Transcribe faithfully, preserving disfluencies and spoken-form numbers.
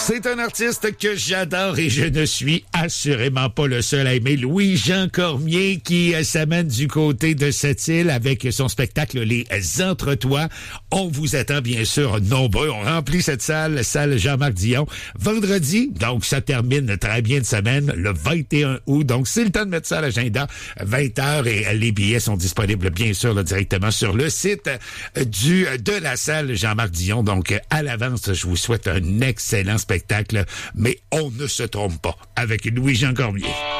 C'est un artiste que j'adore et je ne suis assurément pas le seul à aimer. Louis-Jean Cormier qui euh, s'amène du côté de cette île avec son spectacle Les Entretoits. On vous attend bien sûr nombreux. On remplit cette salle, salle Jean-Marc Dion, vendredi. Donc, ça termine très bien de semaine, le vingt et un août. Donc, c'est le temps de mettre ça à l'agenda. vingt heures et les billets sont disponibles bien sûr là, directement sur le site du de la salle Jean-Marc Dion. Donc, à l'avance, je vous souhaite un excellent spectacle, mais on ne se trompe pas avec Louis-Jean Cormier.